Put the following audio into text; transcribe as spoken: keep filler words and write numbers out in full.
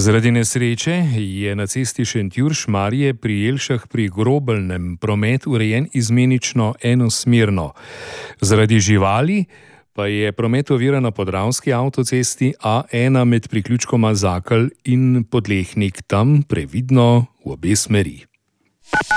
Zaradi nesreče je na cesti Šentjur-Šmarje pri Jelšah pri Grobelnem promet urejen izmenično enosmerno. Zaradi živali pa je promet oviran na podravski avtocesti A ena med priključkoma Zakelj in Podlehnik, tam previdno v obe smeri.